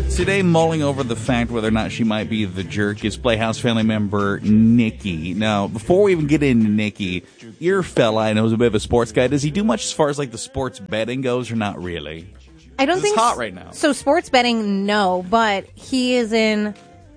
Today, mulling over the fact whether or not she might be the jerk is Playhouse family member Nikki. Now, before we even get into Nikki, your fella, I know, is a bit of a sports guy. Does he do much as far as like the sports betting goes, or not really? I don't think it's hot right now. So sports betting, no, but he is in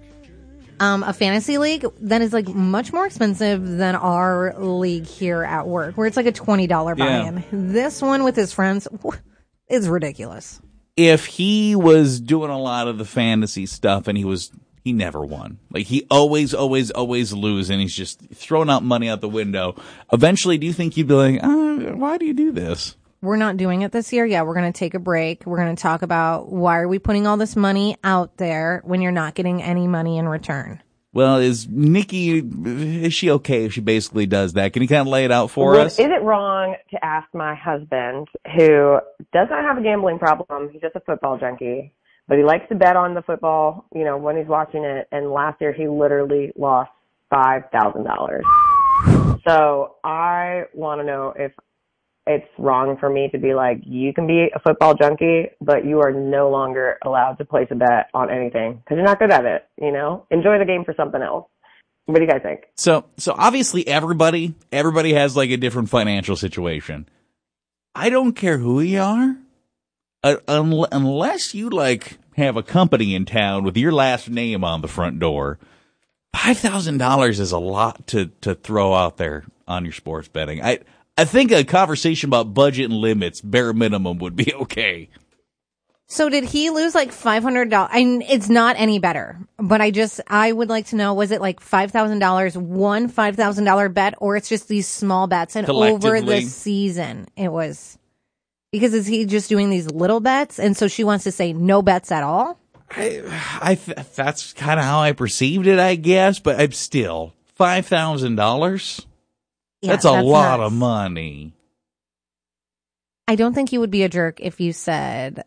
a fantasy league that is like much more expensive than our league here at work, where it's like a $20 buy-in. Yeah. This one with his friends is ridiculous. If he was doing a lot of the fantasy stuff and he never won. Like, he always lose, and he's just throwing out money out the window. Eventually, do you think you'd be like, why do you do this? We're not doing it this year. Yeah, we're going to take a break. We're going to talk about why are we putting all this money out there when you're not getting any money in return. Well, is she okay if she basically does that? Can you kind of lay it out for us? Is it wrong to ask my husband, who does not have a gambling problem, he's just a football junkie, but he likes to bet on the football, when he's watching it, and last year he literally lost $5,000. So I want to know if it's wrong for me to be like, you can be a football junkie, but you are no longer allowed to place a bet on anything because you're not good at it, Enjoy the game for something else. What do you guys think? So obviously everybody has like a different financial situation. I don't care who you are, unless you like have a company in town with your last name on the front door. $5,000 is a lot to throw out there on your sports betting. I think a conversation about budget and limits, bare minimum, would be okay. So did he lose like $500? It's not any better, but I would like to know, was it like $5,000, one $5,000 bet, or it's just these small bets, and over the season it was, because is he just doing these little bets, and so she wants to say no bets at all? That's kind of how I perceived it, I guess, but I'm still $5,000. Yeah, that's a lot of money. I don't think you would be a jerk if you said,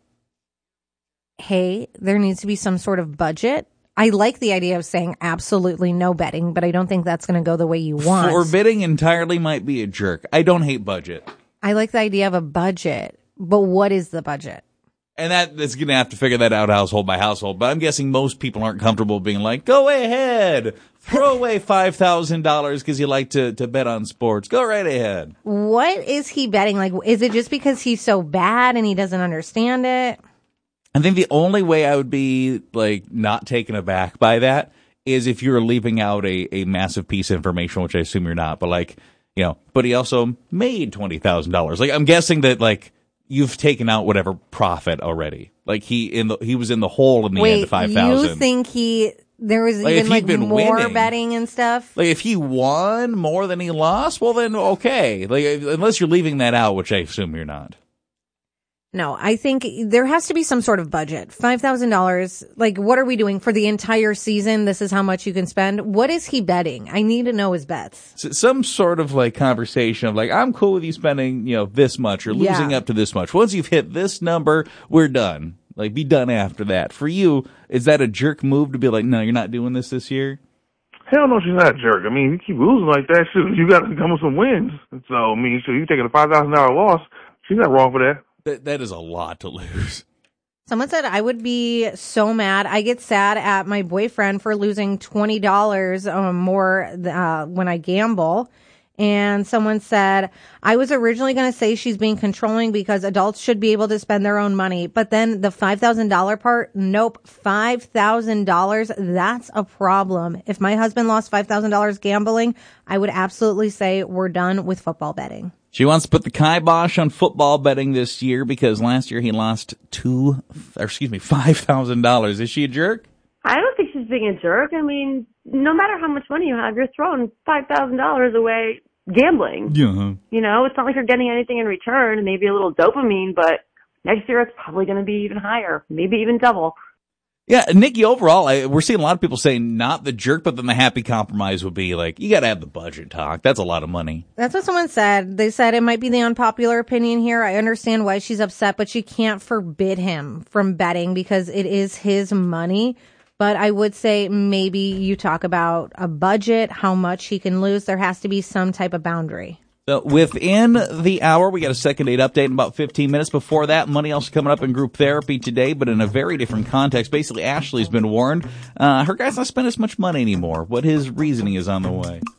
hey, there needs to be some sort of budget. I like the idea of saying absolutely no betting, but I don't think that's going to go the way you want. Forbidding entirely might be a jerk. I don't hate budget. I like the idea of a budget, but what is the budget? And that's going to have to figure that out household by household. But I'm guessing most people aren't comfortable being like, go ahead, throw away $5,000 because you like to bet on sports. Go right ahead. What is he betting? Like, is it just because he's so bad and he doesn't understand it? I think the only way I would be like not taken aback by that is if you're leaving out a massive piece of information, which I assume you're not. But like, but he also made $20,000. Like, I'm guessing that like, you've taken out whatever profit already. Like he was in the hole in the end of 5,000. You think there was like even like more winning, betting and stuff? Like if he won more than he lost, well then okay. Like unless you're leaving that out, which I assume you're not. No, I think there has to be some sort of budget. $5,000. Like, what are we doing for the entire season? This is how much you can spend. What is he betting? I need to know his bets. So some sort of like conversation of like, I'm cool with you spending, this much or losing up to this much. Once you've hit this number, we're done. Like, be done after that. For you, is that a jerk move to be like, no, you're not doing this year? Hell no, she's not a jerk. I mean, you keep losing like that, shit, you got to come with some wins. So, I mean, so you taking a $5,000 loss, she's not wrong for that. That is a lot to lose. Someone said, I would be so mad. I get sad at my boyfriend for losing $20 more when I gamble. And someone said, I was originally going to say she's being controlling because adults should be able to spend their own money. But then the $5,000 part, nope, $5,000, that's a problem. If my husband lost $5,000 gambling, I would absolutely say we're done with football betting. She wants to put the kibosh on football betting this year because last year he lost $5,000. Is she a jerk? I don't think she's being a jerk. I mean, no matter how much money you have, you're throwing $5,000 away gambling. Yeah. It's not like you're getting anything in return, maybe a little dopamine, but next year it's probably going to be even higher, maybe even double. Yeah, Nikki, overall, we're seeing a lot of people saying not the jerk, but then the happy compromise would be like, you got to have the budget talk. That's a lot of money. That's what someone said. They said it might be the unpopular opinion here. I understand why she's upset, but she can't forbid him from betting because it is his money. But I would say maybe you talk about a budget, how much he can lose. There has to be some type of boundary. So within the hour, we got a second date update in about 15 minutes. Before that, money also coming up in group therapy today, but in a very different context. Basically, Ashley's been warned her guy's not spending as much money anymore. What his reasoning is on the way.